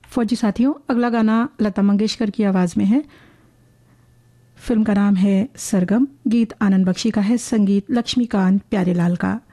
फौजी साथियों, अगला गाना लता मंगेशकर की आवाज में है। फिल्म का नाम है सरगम, गीत आनंद बख्शी का है, संगीत लक्ष्मीकांत प्यारेलाल का।